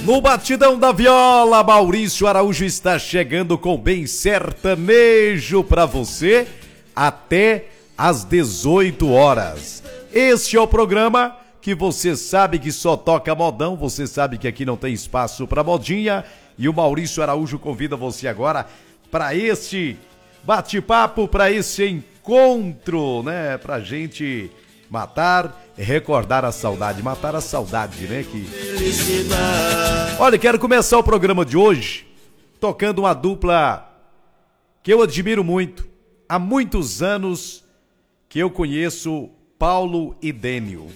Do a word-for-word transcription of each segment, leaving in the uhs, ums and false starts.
No batidão da viola, Maurício Araújo está chegando com bem sertanejo pra você até às dezoito horas. Este é o programa que você sabe que só toca modão, você sabe que aqui não tem espaço pra modinha, e o Maurício Araújo convida você agora para este bate-papo, para esse encontro, né, pra gente matar, recordar a saudade, matar a saudade, né, que... Olha, quero começar o programa de hoje tocando uma dupla que eu admiro muito. Há muitos anos que eu conheço Paulo e Dênio.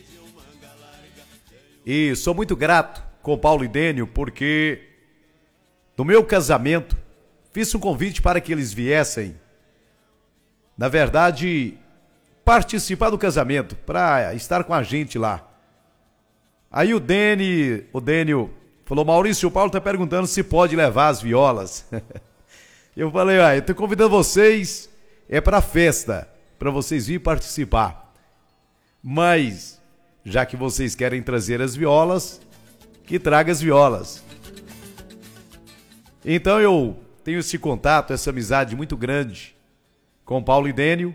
E sou muito grato com Paulo e Dênio porque no meu casamento fiz um convite para que eles viessem, na verdade, participar do casamento, para estar com a gente lá. Aí o Dênio, o Dênio falou: Maurício, o Paulo tá perguntando se pode levar as violas. Eu falei: ah, eu tô convidando vocês, é pra festa, para vocês virem participar. Mas, já que vocês querem trazer as violas, que traga as violas. Então eu tenho esse contato, essa amizade muito grande com Paulo e Dênio.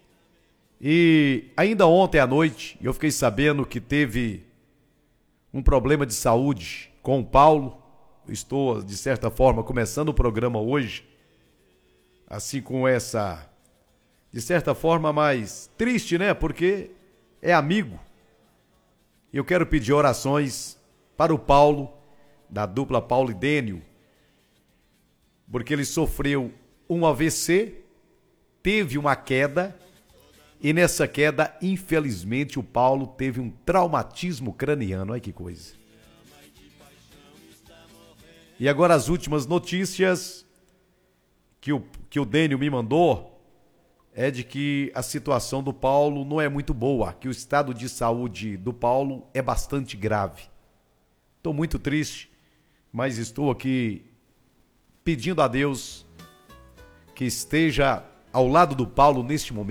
E ainda ontem à noite eu fiquei sabendo que teve um problema de saúde com o Paulo. Estou, de certa forma, começando o programa hoje, assim com essa, de certa forma, mais triste, né? Porque é amigo. Eu quero pedir orações para o Paulo, da dupla Paulo e Dênio, porque ele sofreu um A V C, teve uma queda, e nessa queda, infelizmente, o Paulo teve um traumatismo craniano. Olha que coisa. E agora as últimas notícias que o, que o Dênio me mandou é de que a situação do Paulo não é muito boa, que o estado de saúde do Paulo é bastante grave. Estou muito triste, mas estou aqui pedindo a Deus que esteja ao lado do Paulo neste momento.